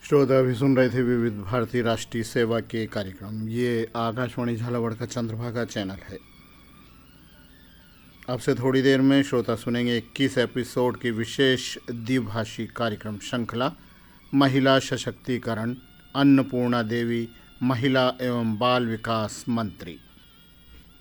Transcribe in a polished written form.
श्रोता अभी सुन रहे थे विविध भारती राष्ट्रीय सेवा के कार्यक्रम। ये आकाशवाणी झालावाड़ का चंद्रभागा चैनल है। अब से थोड़ी देर में श्रोता सुनेंगे 21 एपिसोड की विशेष द्विभाषी कार्यक्रम श्रृंखला महिला सशक्तिकरण, अन्नपूर्णा देवी महिला एवं बाल विकास मंत्री।